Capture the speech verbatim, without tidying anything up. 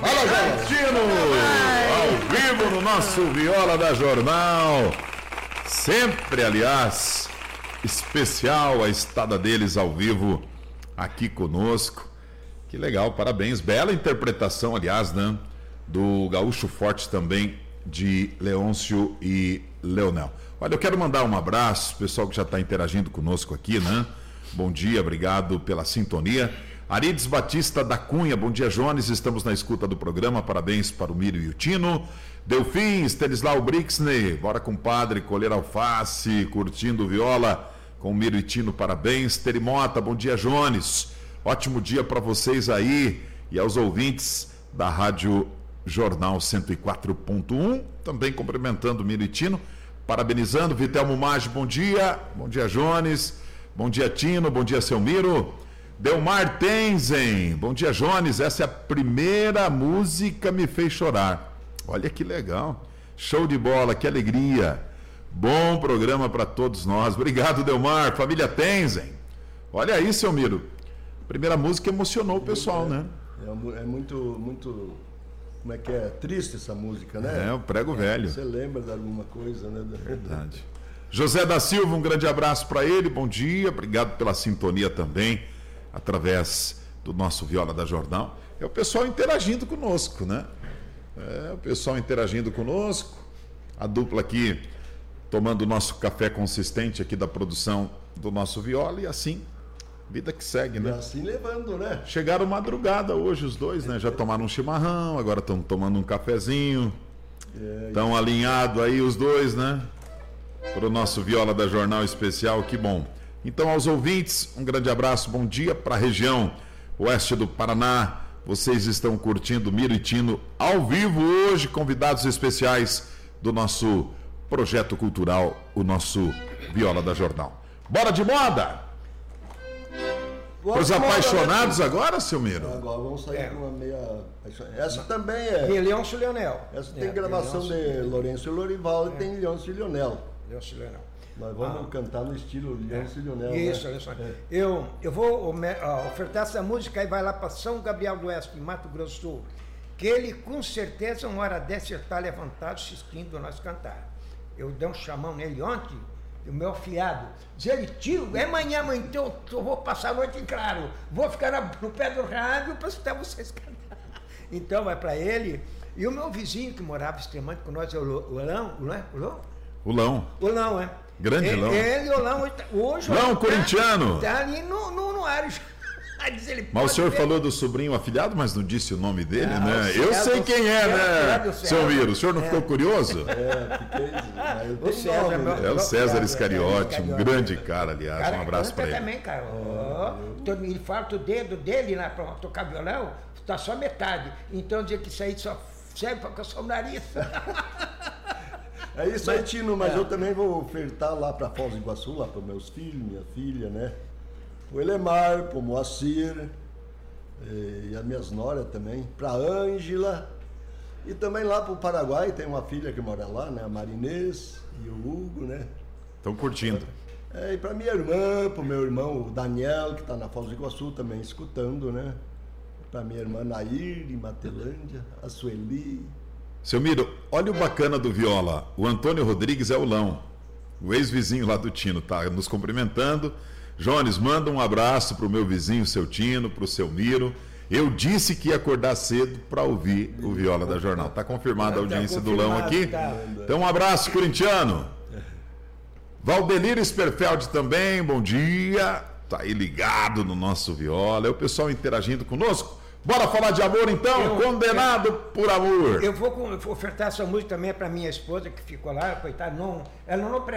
Fala, Valentino! Ao vivo no nosso Viola da Jornal. Sempre, aliás, especial a estada deles ao vivo aqui conosco. Que legal, parabéns. Bela interpretação, aliás, né? Do Gaúcho Forte também, de Leôncio e Leonel. Olha, eu quero mandar um abraço, pessoal que já está interagindo conosco aqui, né? Bom dia, obrigado pela sintonia. Arides Batista da Cunha, bom dia, Jones, estamos na escuta do programa, parabéns para o Mírio e o Tino. Delfim, Stanislau Brixney, bora compadre, colher alface, curtindo viola com o Mírio e Tino, parabéns. Terimota, bom dia, Jones, ótimo dia para vocês aí e aos ouvintes da Rádio Jornal cento e quatro ponto um, também cumprimentando o Mírio e Tino, parabenizando. Vitelmo Maggi, bom dia, bom dia, Jones, bom dia, Tino, bom dia, seu Miro. Delmar Tenzen, bom dia, Jones, essa é a primeira música me fez chorar. Olha que legal, show de bola, que alegria, bom programa para todos nós. Obrigado, Delmar. Família Tenzen, olha aí, seu Miro, primeira música emocionou o pessoal, é, né? É, é muito, muito, como é que é, triste essa música, né? É, o prego velho. Você lembra de alguma coisa, né? Verdade. José da Silva, um grande abraço para ele, bom dia, obrigado pela sintonia também, através do nosso Viola da Jornal. É o pessoal interagindo conosco, né? É o pessoal interagindo conosco, a dupla aqui tomando o nosso café consistente aqui da produção do nosso Viola e assim, vida que segue, né? E assim levando, né? Chegaram madrugada hoje os dois, né? Já tomaram um chimarrão, agora estão tomando um cafezinho, estão é, alinhados aí os dois, né? Para o nosso Viola da Jornal especial, que bom. Então, aos ouvintes, um grande abraço, bom dia para a região oeste do Paraná. Vocês estão curtindo Mírio e Tino ao vivo hoje, convidados especiais do nosso projeto cultural, o nosso Viola da Jornal. Bora de moda! Para os apaixonados agora, seu Miro? Agora vamos sair é. com uma meia... Essa também é... Tem Leôncio e Leonel. Essa tem é, gravação Leôncio... de Lourenço e Lorival é. e tem Leôncio e Leonel. Leôncio e Leonel. Nós vamos ah. cantar no estilo Leôncio é. e Leonel. Isso, né? isso. É. Eu, eu vou ofertar essa música e vai lá para São Gabriel do Oeste, em Mato Grosso do Sul. Que ele, com certeza, uma hora dessa está levantado, assistindo nós cantar. Eu dei um chamão nele ontem, o meu afilhado, diz ele, tio, é amanhã, mãe, então eu vou passar a noite em claro, vou ficar no pé do rádio para escutar vocês cantar. Então vai para ele, e o meu vizinho que morava extremamente com nós, é o Lão, o Lão, o Lão? O Lão. O Lão, é. Grande ele, Lão. Ele, o Lão, hoje... Lão corintiano. Está ali no, no, no ar. Ele mas o senhor ver. falou do sobrinho afilhado, mas não disse o nome dele, ah, né? Eu sei quem é, né, seu Miro? O senhor não é. ficou curioso? É, fiquei... O César, é o César Iscariote, um grande cara, aliás. Cara, um abraço para ele. Também, cara. Oh, ele fala o dedo dele lá para tocar violão, está só metade. Então, dizer que isso aí só serve para coçar o nariz. É isso aí, Tino, mas é. eu também vou ofertar lá para Foz do Iguaçu, lá para meus filhos, minha filha, né? O Elemar, para o Moacir, e as minhas noras também, para a Ângela, e também lá para o Paraguai, tem uma filha que mora lá, né? A Marinês e o Hugo, né? Estão curtindo. É, e para minha irmã, para o meu irmão o Daniel, que está na Foz do Iguaçu também escutando, né? Para minha irmã Nair, em Matelândia, a Sueli. Seu Miro, olha o bacana do viola, o Antônio Rodrigues é o Lão, o ex-vizinho lá do Tino, tá nos cumprimentando. Jones, manda um abraço pro meu vizinho, seu Tino, pro seu Miro. Eu disse que ia acordar cedo para ouvir o Viola da Jornal. Tá confirmada a audiência do Lão aqui. Então, um abraço, corintiano. Valdenir Sperfeld também, bom dia. Tá aí ligado no nosso Viola. É o pessoal interagindo conosco. Bora falar de amor então? Eu, Condenado eu, por amor. Eu vou, vou ofertar essa música também para minha esposa que ficou lá, coitada, não, ela não